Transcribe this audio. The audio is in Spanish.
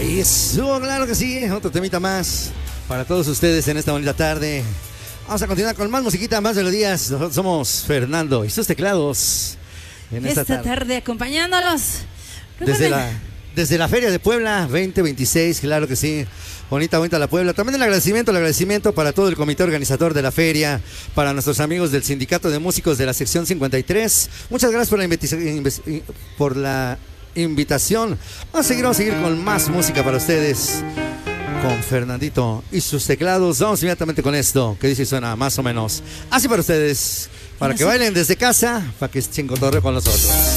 país. Claro que sí, otro temita más para todos ustedes en esta bonita tarde. Vamos a continuar con más musiquita, más melodías. Nosotros somos Fernando y sus teclados en esta tarde acompañándolos. Desde la Feria de Puebla 2026, claro que sí. Bonita la Puebla. También el agradecimiento para todo el comité organizador de la feria, para nuestros amigos del Sindicato de Músicos de la sección 53. Muchas gracias por la invitación. Vamos a seguir con más música para ustedes, con Fernandito y sus teclados. Vamos inmediatamente con esto, que dice y suena más o menos así para ustedes, para que bailen desde casa, para que echen cotorreo con nosotros.